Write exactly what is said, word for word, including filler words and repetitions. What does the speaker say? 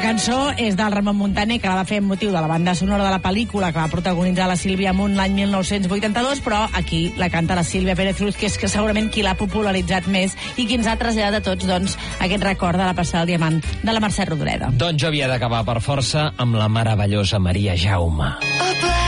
cançó és del Ramon Muntaner, que la va fer amb motiu de la banda sonora de la pel·lícula que va protagonitzar la Sílvia Amunt l'any mil nou-cents vuitanta-dos, però aquí la canta la Sílvia Pérez Cruz, que és que segurament qui l'ha popularitzat més i qui ens ha traslladat a tots doncs, aquest record de la passada del diamant de la Mercè Rodoreda. Doncs jo havia d'acabar per força amb la meravellosa Maria Jaume.